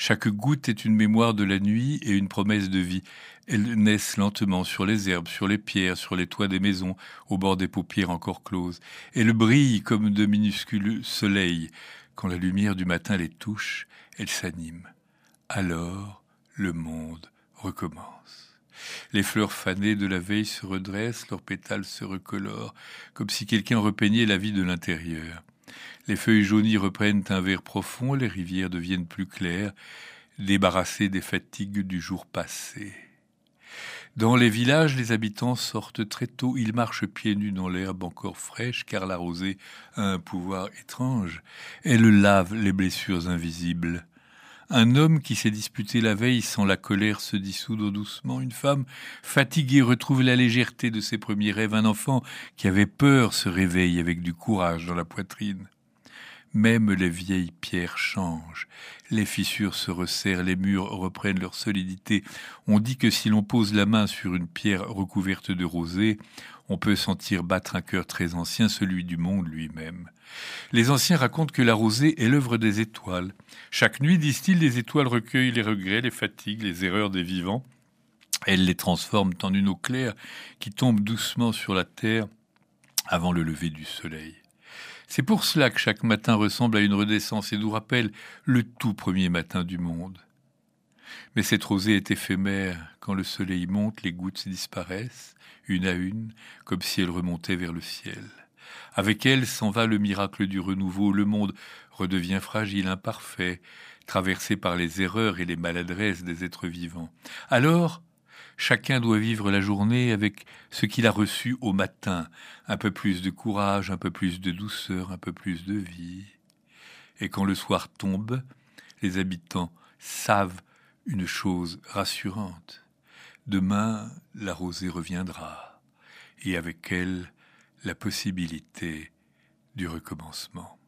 Chaque goutte est une mémoire de la nuit et une promesse de vie. Elles naissent lentement sur les herbes, sur les pierres, sur les toits des maisons, au bord des paupières encore closes. Elles brillent comme de minuscules soleils. Quand la lumière du matin les touche, elles s'animent. Alors, le monde recommence. Les fleurs fanées de la veille se redressent, leurs pétales se recolorent, comme si quelqu'un repeignait la vie de l'intérieur. Les feuilles jaunies reprennent un vert profond, les rivières deviennent plus claires, débarrassées des fatigues du jour passé. Dans les villages, les habitants sortent très tôt, ils marchent pieds nus dans l'herbe encore fraîche, car la rosée a un pouvoir étrange. Elle lave les blessures invisibles. Un homme qui s'est disputé la veille sent la colère se dissoudre doucement. Une femme fatiguée retrouve la légèreté de ses premiers rêves. Un enfant qui avait peur se réveille avec du courage dans la poitrine. Même les vieilles pierres changent. Les fissures se resserrent, les murs reprennent leur solidité. On dit que si l'on pose la main sur une pierre recouverte de rosée, on peut sentir battre un cœur très ancien, celui du monde lui-même. Les anciens racontent que la rosée est l'œuvre des étoiles. Chaque nuit, disent-ils, les étoiles recueillent les regrets, les fatigues, les erreurs des vivants. Elles les transforment en une eau claire qui tombe doucement sur la terre avant le lever du soleil. C'est pour cela que chaque matin ressemble à une renaissance et nous rappelle le tout premier matin du monde. Mais cette rosée est éphémère. Quand le soleil monte, les gouttes disparaissent, une à une, comme si elles remontaient vers le ciel. Avec elles s'en va le miracle du renouveau. Le monde redevient fragile, imparfait, traversé par les erreurs et les maladresses des êtres vivants. Alors, chacun doit vivre la journée avec ce qu'il a reçu au matin. Un peu plus de courage, un peu plus de douceur, un peu plus de vie. Et quand le soir tombe, les habitants savent une chose rassurante. Demain, la rosée reviendra. Et avec elle, la possibilité du recommencement.